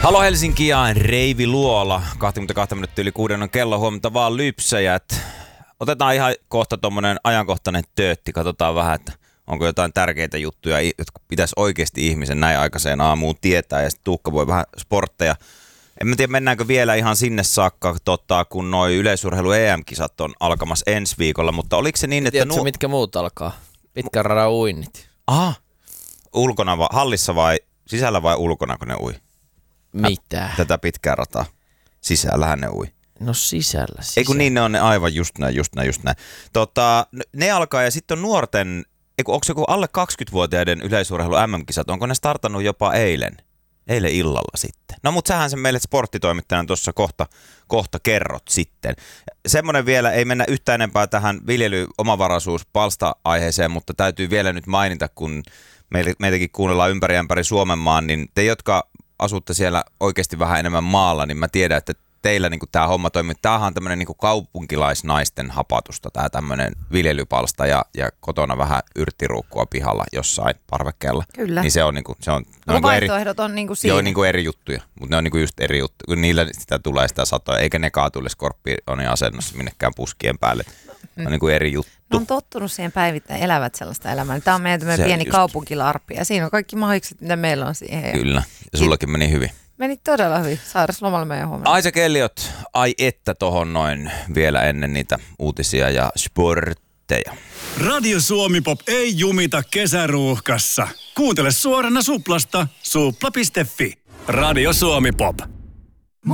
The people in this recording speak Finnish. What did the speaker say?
Halo Helsinki ja Reivi Luola. 22 minuuttia yli 6 on kello, huomenta vaan lypsäjät. Otetaan ihan kohta tommonen ajankohtainen töötti. Katsotaan vähän, että onko jotain tärkeitä juttuja, jotka pitäisi oikeasti ihmisen näin aikaiseen aamuun tietää. Ja sitten Tuukka voi vähän sportteja. En mä tiedä, mennäänkö vielä ihan sinne saakka, kun noi yleisurheilu EM-kisat on alkamassa ensi viikolla. Mutta oliko se niin, että... Tiedätkö, mitkä muut alkaa? Pitkän radan uinnit. Aha. Ulkona vai, hallissa vai sisällä vai ulkona, kun ne ui? Mitä? Tätä pitkää rataa. Sisällähän ne ui. No sisällä. Ei kun niin, ne on ne aivan just näin. Ne alkaa ja sitten on nuorten, onko se alle 20-vuotiaiden yleisurheilu MM-kisat, onko ne startannut jopa eilen illalla sitten? No mut sähän sen meille sporttitoimittajana tuossa kohta kerrot sitten. Semmoinen vielä, ei mennä yhtään enempää tähän viljely-omavaraisuus-palsta-aiheeseen, mutta täytyy vielä nyt mainita, kun meitäkin kuunnellaan ympäri Suomen maan, niin te, jotka asutte siellä oikeasti vähän enemmän maalla, niin mä tiedän, että teillä niin tämä homma toimii. Tämähän on tämmöinen niin kaupunkilaisnaisten hapatusta, tämä tämmöinen viljelypalsta ja kotona vähän yrttiruukkua pihalla jossain parvekkeella. Kyllä. Niin se on niinku vaihtoehdot on niinku siinä. Joo, niinku eri juttuja, mutta ne on niinku just eri juttuja, kun niillä sitä tulee sitä satoa, eikä ne kaatuille skorpionin asennossa minnekään puskien päälle. Ne on niinku eri juttu. Ne on tottunut siihen päivittäin, elävät sellaista elämää. Tämä on meidän pieni kaupunkilarppi ja siinä on kaikki mahikset, mitä meillä on siihen. Kyllä, ja sullakin meni hyvin. Meni todella hyvin. Sairaslomalla meidän huomenna. Isaac Elliot, ai että tohon noin vielä ennen niitä uutisia ja sportteja. Radio Suomi Pop ei jumita kesäruuhkassa. Kuuntele suorana Suplasta supla.fi. Radio Suomi Pop.